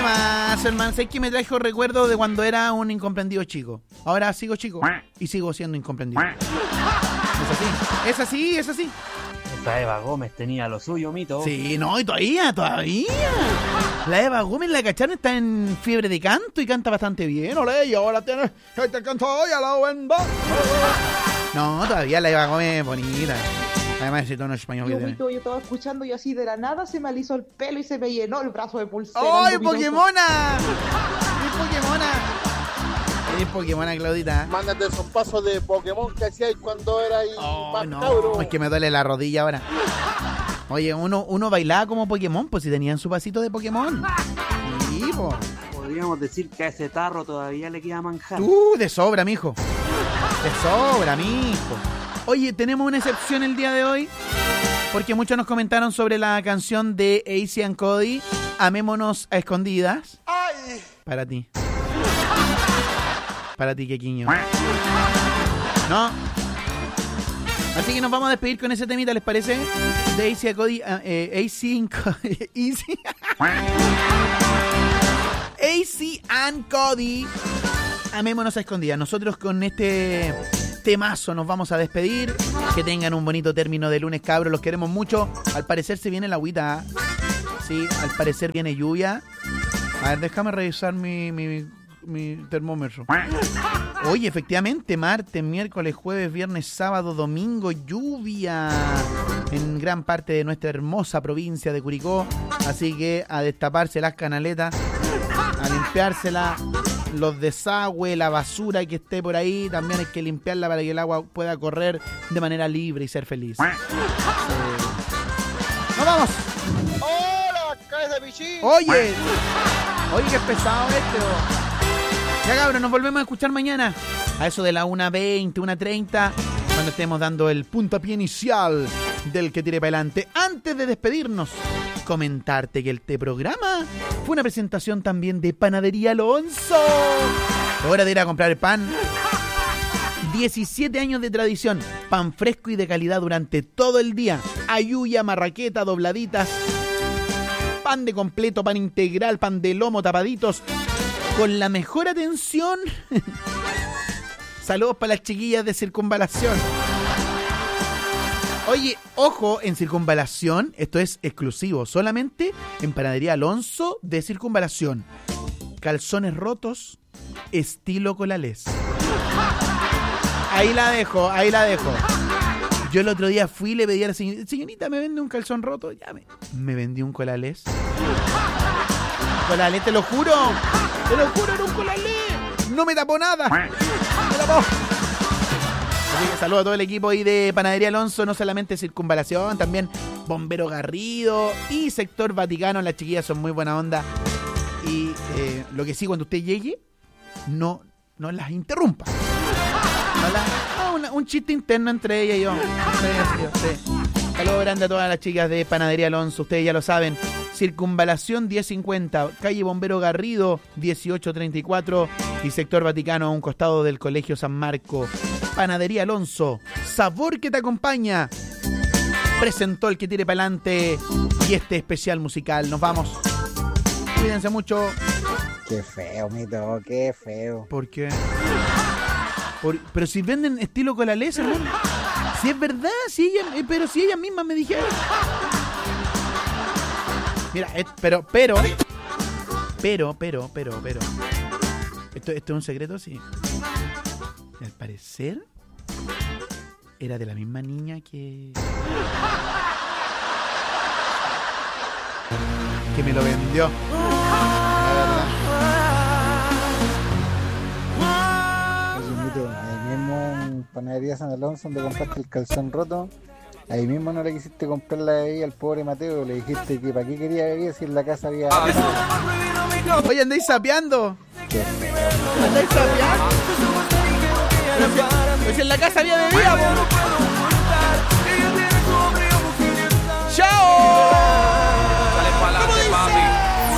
más, hermano. Sé que me trajo recuerdos de cuando era un incomprendido chico. Ahora sigo chico y sigo siendo incomprendido. Es así. Esa Eva Gómez tenía lo suyo, mito. Sí, no, y todavía. La Eva Gómez, la cacharon, está en fiebre de canto y canta bastante bien. Olé, y ahora tiene este canto hoy a la venda. No, todavía la Eva Gómez es bonita. Además ese tono español que tiene. Yo estaba escuchando y así de la nada se me alisó el pelo y se me llenó el brazo de pulsera. ¡Ay, Pokémona! Es Pokémona, Claudita. Mándate esos pasos de Pokémon que hacíais cuando erais más cabro. Es que me duele la rodilla ahora. Oye, uno bailaba como Pokémon, pues si tenían su pasito de Pokémon. Sí, po. Podríamos decir que a ese tarro todavía le queda manjar. De sobra, mijo. Oye, tenemos una excepción el día de hoy, porque muchos nos comentaron sobre la canción de AC and Cody, Amémonos a Escondidas. ¡Ay! Para ti, Quequiño. No. Así que nos vamos a despedir con ese temita, ¿les parece? De AC and Cody. AC and Cody, Amémonos a Escondidas. Nosotros con este temazo nos vamos a despedir. Que tengan un bonito término de lunes, cabros. Los queremos mucho. Al parecer se viene la agüita. Sí, al parecer viene lluvia. A ver, déjame revisar mi termómetro. Oye, efectivamente, martes, miércoles, jueves, viernes, sábado, domingo, lluvia en gran parte de nuestra hermosa provincia de Curicó. Así que a destaparse las canaletas, a limpiársela, los desagües, la basura que esté por ahí, también hay que limpiarla para que el agua pueda correr de manera libre y ser feliz. ¡Nos vamos! ¡Hola, cabeza de pichín! Oye, qué pesado Ya, cabrón, nos volvemos a escuchar mañana a eso de la 1:20, 1:30, cuando estemos dando el puntapié inicial del que tire para adelante. Antes de despedirnos, comentarte que este programa fue una presentación también de Panadería Alonso. Hora de ir a comprar el pan. 17 años de tradición, pan fresco y de calidad durante todo el día. Ayuya, marraqueta, dobladitas, pan de completo, pan integral, pan de lomo, tapaditos, con la mejor atención. Saludos para las chiquillas de Circunvalación. Oye, ojo, en Circunvalación, esto es exclusivo, solamente en Panadería Alonso de Circunvalación. Calzones rotos, estilo Colalés. Ahí la dejo. Yo el otro día fui y le pedí a la señorita, ¿me vende un calzón roto? Ya me vendió un Colalés. Colalés, te lo juro, era un Colalés. No me tapó nada. Me tapó. Así que saludo a todo el equipo ahí de Panadería Alonso, no solamente Circunvalación, también Bombero Garrido y Sector Vaticano. Las chiquillas son muy buena onda. Y lo que sí, cuando usted llegue, no las interrumpa. Un chiste interno entre ella y yo. Sí. Saludos grande a todas las chicas de Panadería Alonso. Ustedes ya lo saben. Circunvalación 1050, calle Bombero Garrido 1834 y Sector Vaticano a un costado del Colegio San Marco. Panadería Alonso, sabor que te acompaña. Presentó el que tire para adelante y este especial musical. Nos vamos. Cuídense mucho. Qué feo, mito, qué feo. ¿Por qué? Pero si venden estilo Colalés, hermano. Si es verdad, pero si ellas mismas me dijeron. Mira, pero. Esto es un secreto, sí. Al parecer, era de la misma niña que me lo vendió. La verdad. Ahí mismo en Panadería San Alonso, donde compraste el calzón roto, ahí mismo no le quisiste comprar la bebida al pobre Mateo. Le dijiste que para qué quería bebida si en la casa había... Oye, andáis sapeando. ¿Andáis sapeando? Pues en la casa había bebida, po.